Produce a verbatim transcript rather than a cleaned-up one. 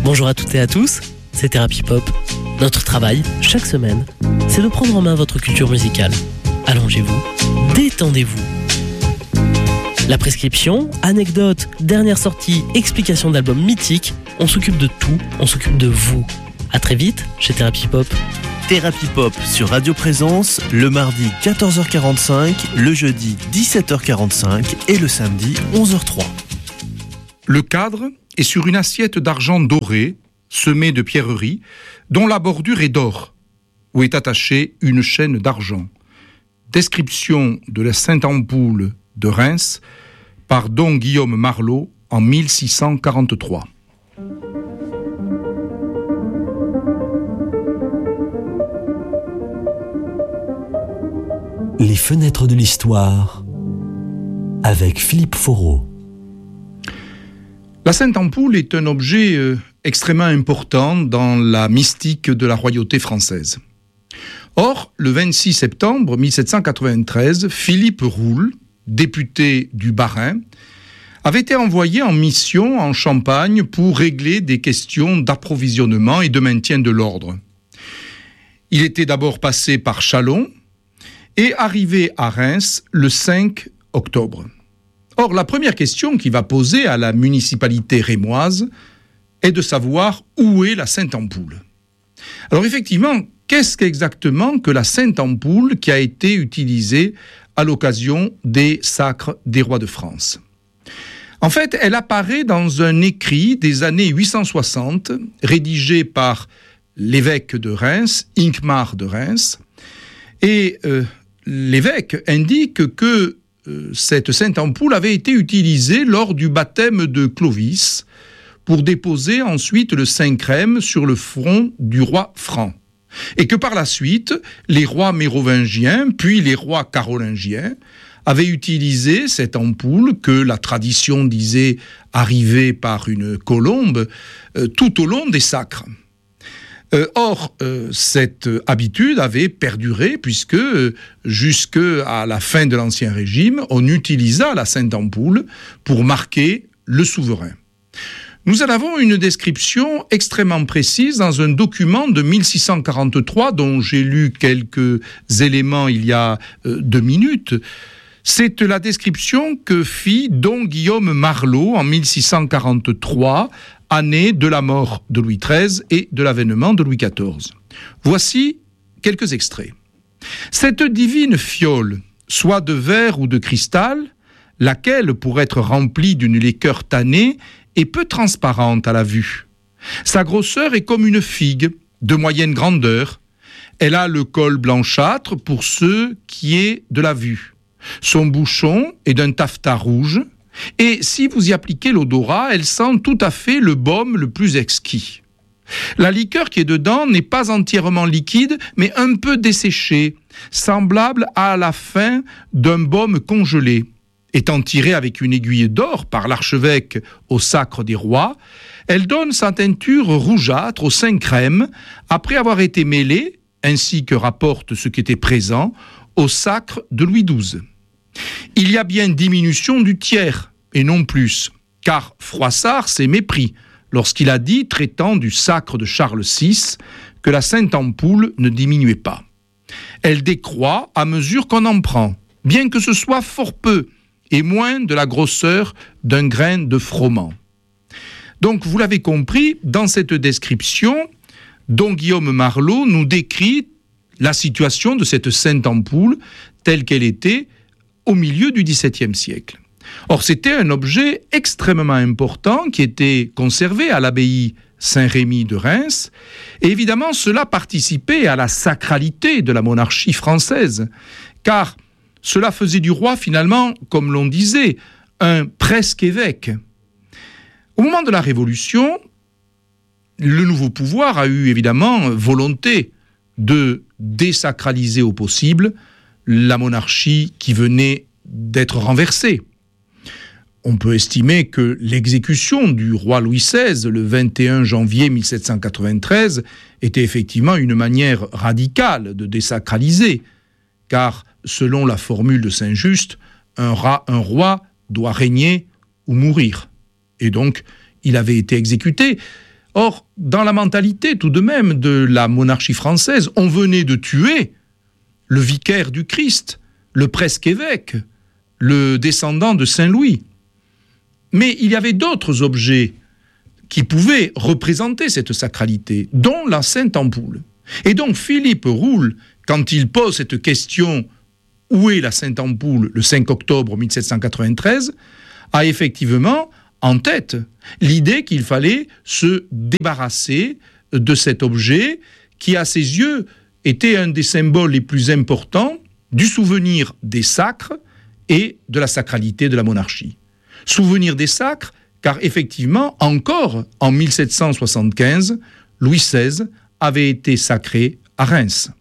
Bonjour à toutes et à tous, c'est Thérapie Pop. Notre travail, chaque semaine, c'est de prendre en main votre culture musicale. Allongez-vous, détendez-vous. La prescription, anecdotes, dernière sortie, explication d'albums mythiques, on s'occupe de tout, on s'occupe de vous. À très vite chez Thérapie Pop. Thérapie Pop sur Radio Présence, le mardi quatorze heures quarante-cinq, le jeudi dix-sept heures quarante-cinq et le samedi onze heures trois. Le cadre est sur une assiette d'argent doré, semée de pierreries, dont la bordure est d'or, où est attachée une chaîne d'argent. Description de la Sainte-Ampoule de Reims par Don Guillaume Marlot en mille six cent quarante-trois. Les fenêtres de l'histoire avec Philippe Foreau. La Sainte-Ampoule est un objet euh, extrêmement important dans la mystique de la royauté française. Or, le vingt-six septembre mille sept cent quatre-vingt-treize, Philippe Roule, député du Bas-Rhin, avait été envoyé en mission en Champagne pour régler des questions d'approvisionnement et de maintien de l'ordre. Il était d'abord passé par Châlons et arrivé à Reims le cinq octobre. Or, la première question qu'il va poser à la municipalité rémoise est de savoir où est la Sainte-Ampoule. Alors effectivement, qu'est-ce qu'exactement que la Sainte-Ampoule qui a été utilisée à l'occasion des sacres des rois de France ? En fait, elle apparaît dans un écrit des années huit cent soixante, rédigé par l'évêque de Reims, Hincmar de Reims, et euh, l'évêque indique que euh, cette Sainte-Ampoule avait été utilisée lors du baptême de Clovis pour déposer ensuite le Saint-Crème sur le front du roi franc. Et que par la suite, les rois mérovingiens, puis les rois carolingiens, avaient utilisé cette ampoule que la tradition disait arriver par une colombe euh, tout au long des sacres. Euh, or, euh, cette habitude avait perduré puisque euh, jusqu'à la fin de l'Ancien Régime, on utilisa la Sainte-Ampoule pour marquer le souverain. Nous en avons une description extrêmement précise dans un document de mille six cent quarante-trois dont j'ai lu quelques éléments il y a euh, deux minutes. C'est la description que fit Don Guillaume Marlot en mille six cent quarante-trois, année de la mort de Louis treize et de l'avènement de Louis quatorze. Voici quelques extraits. Cette divine fiole, soit de verre ou de cristal, laquelle, pour être remplie d'une liqueur tannée, est peu transparente à la vue. Sa grosseur est comme une figue, de moyenne grandeur. Elle a le col blanchâtre pour ceux qui est de la vue. Son bouchon est d'un taffetas rouge, et si vous y appliquez l'odorat, elle sent tout à fait le baume le plus exquis. La liqueur qui est dedans n'est pas entièrement liquide, mais un peu desséchée, semblable à la fin d'un baume congelé. Étant tirée avec une aiguille d'or par l'archevêque au sacre des rois, elle donne sa teinture rougeâtre au Saint-Crème, après avoir été mêlée, ainsi que rapporte ce qui était présent, au sacre de Louis douze. Il y a bien diminution du tiers, et non plus, car Froissart s'est mépris lorsqu'il a dit, traitant du sacre de Charles six, que la Sainte-Ampoule ne diminuait pas. Elle décroît à mesure qu'on en prend, bien que ce soit fort peu, et moins de la grosseur d'un grain de froment. Donc, vous l'avez compris, dans cette description, Don Guillaume Marlot nous décrit la situation de cette Sainte-Ampoule telle qu'elle était au milieu du dix-septième siècle. Or, c'était un objet extrêmement important qui était conservé à l'abbaye Saint-Rémy de Reims, et évidemment, cela participait à la sacralité de la monarchie française, car cela faisait du roi, finalement, comme l'on disait, un presque évêque. Au moment de la Révolution, le nouveau pouvoir a eu évidemment volonté de désacraliser au possible la monarchie qui venait d'être renversée. On peut estimer que l'exécution du roi Louis seize le vingt et un janvier mille sept cent quatre-vingt-treize était effectivement une manière radicale de désacraliser, car selon la formule de Saint-Just, un, ra- un roi doit régner ou mourir. Et donc, il avait été exécuté. Or, dans la mentalité tout de même de la monarchie française, on venait de tuer le vicaire du Christ, le presque-évêque, le descendant de Saint-Louis. Mais il y avait d'autres objets qui pouvaient représenter cette sacralité, dont la Sainte Ampoule. Et donc Philippe Roule, quand il pose cette question « Où est la Sainte Ampoule ?» le cinq octobre mille sept cent quatre-vingt-treize, a effectivement en tête l'idée qu'il fallait se débarrasser de cet objet qui, à ses yeux, était un des symboles les plus importants du souvenir des sacres et de la sacralité de la monarchie. Souvenir des sacres, car effectivement, encore en mille sept cent soixante-quinze, Louis seize avait été sacré à Reims.